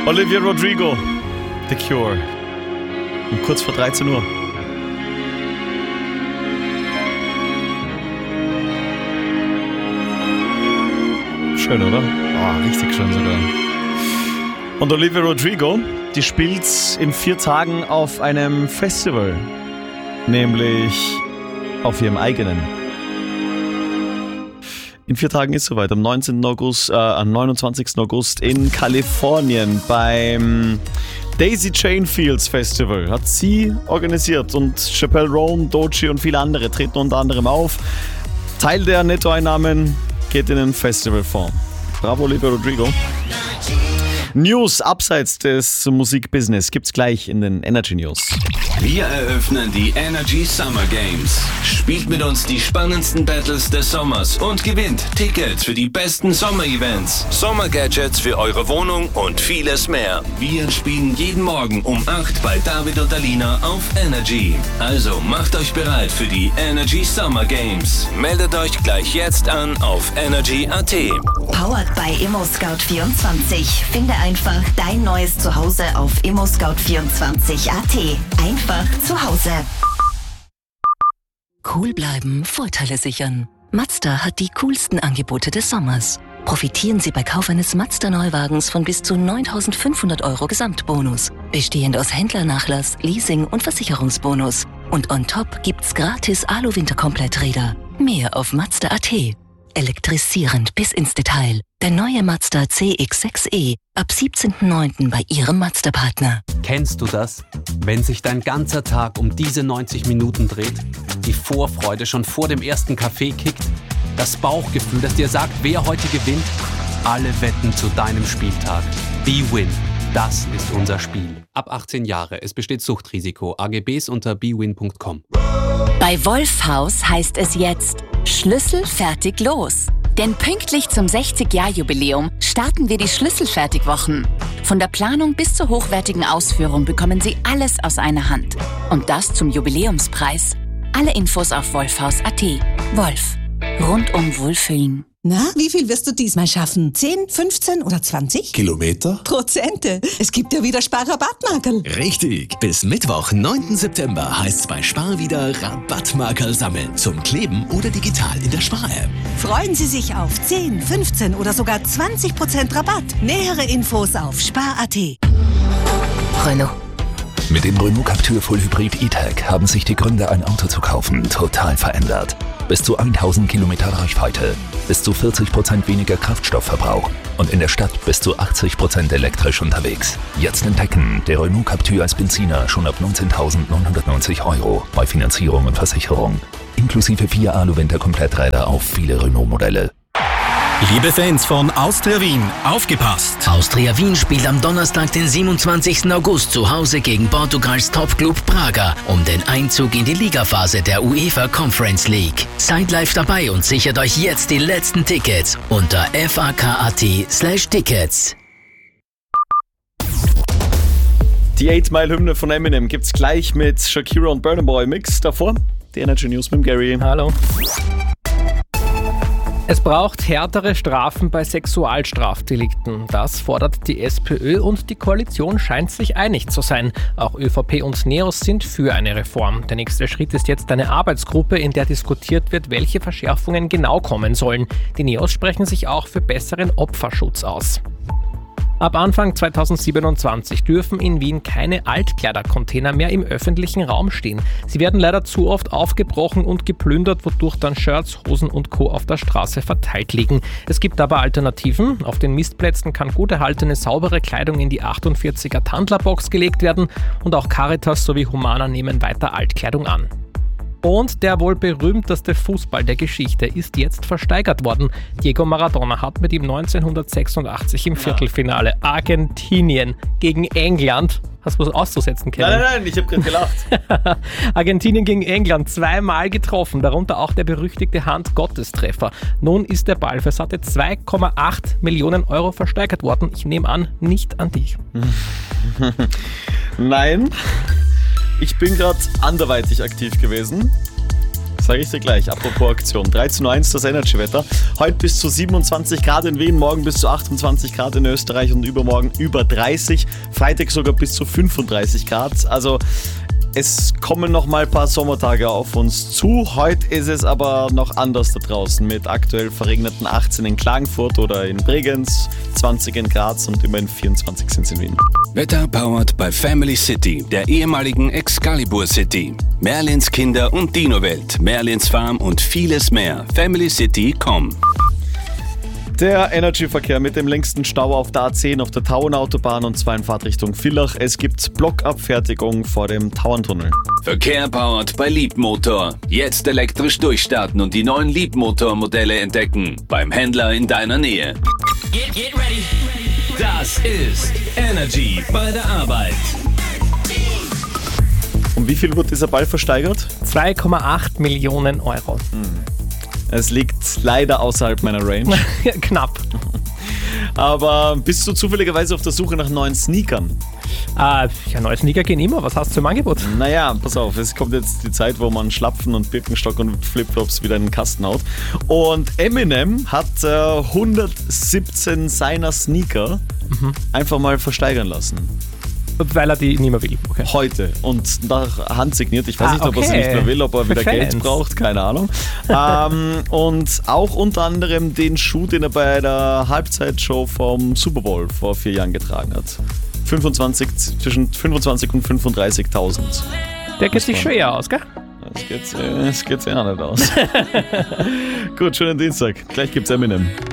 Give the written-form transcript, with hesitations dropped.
Olivia Rodrigo, The Cure. Und kurz vor 13 Uhr. Schön, oder? Oh, richtig schön sogar. Und Olivia Rodrigo, die spielt in 4 Tagen auf einem Festival. Nämlich auf ihrem eigenen. In 4 Tagen ist soweit, am 29. August in Kalifornien beim Daisy Chain Fields Festival. Hat sie organisiert und Chappelle Roan, Doechii und viele andere treten unter anderem auf. Teil der Nettoeinnahmen geht in den Festivalfonds. Bravo, Olivia Rodrigo. News abseits des Musikbusiness gibt's gleich in den Energy News. Wir eröffnen die Energy Summer Games. Spielt mit uns die spannendsten Battles des Sommers und gewinnt Tickets für die besten Sommer-Events, Sommer-Gadgets für eure Wohnung und vieles mehr. Wir spielen jeden Morgen um 8 bei David und Alina auf Energy. Also macht euch bereit für die Energy Summer Games. Meldet euch gleich jetzt an auf energy.at. Powered by ImmoScout24. Finde einfach dein neues Zuhause auf ImmoScout24.at. Einfach zu Hause. Cool bleiben, Vorteile sichern. Mazda hat die coolsten Angebote des Sommers. Profitieren Sie bei Kauf eines Mazda-Neuwagens von bis zu 9.500 € Gesamtbonus. Bestehend aus Händlernachlass, Leasing und Versicherungsbonus. Und on top gibt's gratis Alu-Winterkompletträder. Mehr auf Mazda.at. Elektrisierend bis ins Detail. Der neue Mazda CX-6e ab 17.09. bei Ihrem Mazda-Partner. Kennst du das? Wenn sich dein ganzer Tag um diese 90 Minuten dreht, die Vorfreude schon vor dem ersten Kaffee kickt, das Bauchgefühl, das dir sagt, wer heute gewinnt, alle Wetten zu deinem Spieltag. BWin, das ist unser Spiel. Ab 18 Jahre, es besteht Suchtrisiko. AGBs unter bwin.com. Bei Wolfhaus heißt es jetzt Schlüssel fertig los. Denn pünktlich zum 60-Jahr-Jubiläum starten wir die Schlüsselfertigwochen. Von der Planung bis zur hochwertigen Ausführung bekommen Sie alles aus einer Hand. Und das zum Jubiläumspreis. Alle Infos auf wolfhaus.at. Wolf. Rundum Wohlfühlen. Na, wie viel wirst du diesmal schaffen? 10, 15 oder 20? Kilometer? Prozente. Es gibt ja wieder Spar-Rabattmarkerl. Richtig. Bis Mittwoch, 9. September heißt's bei Spar wieder Rabattmarkerl sammeln. Zum Kleben oder digital in der Spar-App. Freuen Sie sich auf 10, 15 oder sogar 20% Rabatt. Nähere Infos auf spar.at. Renault. Mit dem Renault Captur Full Hybrid E-Tech haben sich die Gründe, ein Auto zu kaufen, total verändert. Bis zu 1000 Kilometer Reichweite, bis zu 40% weniger Kraftstoffverbrauch und in der Stadt bis zu 80% elektrisch unterwegs. Jetzt entdecken, der Renault Captur als Benziner schon ab 19.990 € bei Finanzierung und Versicherung. Inklusive 4 Alu-Winter-Kompletträder auf viele Renault-Modelle. Liebe Fans von Austria Wien, aufgepasst! Austria Wien spielt am Donnerstag, den 27. August zu Hause gegen Portugals Topclub Braga um den Einzug in die Ligaphase der UEFA Conference League. Seid live dabei und sichert euch jetzt die letzten Tickets unter fak.at/Tickets. Die 8 Mile Hymne von Eminem gibt's gleich mit Shakira und Burna Boy Mix. Davor die Energy News mit Gary. Hallo. Es braucht härtere Strafen bei Sexualstrafdelikten. Das fordert die SPÖ und die Koalition scheint sich einig zu sein. Auch ÖVP und NEOS sind für eine Reform. Der nächste Schritt ist jetzt eine Arbeitsgruppe, in der diskutiert wird, welche Verschärfungen genau kommen sollen. Die NEOS sprechen sich auch für besseren Opferschutz aus. Ab Anfang 2027 dürfen in Wien keine Altkleidercontainer mehr im öffentlichen Raum stehen. Sie werden leider zu oft aufgebrochen und geplündert, wodurch dann Shirts, Hosen und Co. auf der Straße verteilt liegen. Es gibt aber Alternativen. Auf den Mistplätzen kann gut erhaltene, saubere Kleidung in die 48er Tandlerbox gelegt werden und auch Caritas sowie Humana nehmen weiter Altkleidung an. Und der wohl berühmteste Fußball der Geschichte ist jetzt versteigert worden. Diego Maradona hat mit ihm 1986 im Viertelfinale Argentinien gegen England. Hast du was auszusetzen, Kevin? Nein, ich habe gerade gelacht. Argentinien gegen England, 2-mal getroffen, darunter auch der berüchtigte Hand-Gottes-Treffer. Nun ist der Ball für satte 2,8 Millionen € versteigert worden. Ich nehme an, nicht an dich. Nein. Ich bin gerade anderweitig aktiv gewesen. Sag ich dir gleich, apropos Aktion. 13.01 das Energy-Wetter. Heute bis zu 27 Grad in Wien, morgen bis zu 28 Grad in Österreich und übermorgen über 30. Freitag sogar bis zu 35 Grad. Also es kommen noch mal ein paar Sommertage auf uns zu. Heute ist es aber noch anders da draußen mit aktuell verregneten 18 in Klagenfurt oder in Bregenz, 20 in Graz und immerhin 24 sind es in Wien. Wetter powered bei Family City, der ehemaligen Excalibur City. Merlins Kinder- und Dino-Welt, Merlins Farm und vieles mehr. FamilyCity.com. Der Energy-Verkehr mit dem längsten Stau auf der A10 auf der Tauernautobahn und zwar in Fahrtrichtung Villach. Es gibt Blockabfertigung vor dem Tauerntunnel. Verkehr powered bei Leapmotor. Jetzt elektrisch durchstarten und die neuen Leapmotor-Modelle entdecken. Beim Händler in deiner Nähe. Get ready. Das ist Energy bei der Arbeit. Um wie viel wird dieser Ball versteigert? 2,8 Millionen Euro. Es liegt leider außerhalb meiner Range. Knapp. Aber bist du zufälligerweise auf der Suche nach neuen Sneakern? Ja, neue Sneaker gehen immer. Was hast du im Angebot? Naja, pass auf, es kommt jetzt die Zeit, wo man Schlapfen und Birkenstock und Flipflops wieder in den Kasten haut. Und Eminem hat 117 seiner Sneaker einfach mal versteigern lassen. Weil er die nicht mehr will. Okay. Heute. Und nach Hand signiert. Ich weiß nicht, ob er sie nicht mehr will, ob er wieder Geld braucht. Keine Ahnung. Und auch unter anderem den Schuh, den er bei der Halbzeitshow vom Super Bowl vor 4 Jahren getragen hat. Zwischen 25 und 35.000. Der geht sich schwer aus, gell? Das geht sehr nicht aus. Gut, schönen Dienstag. Gleich gibt's Eminem.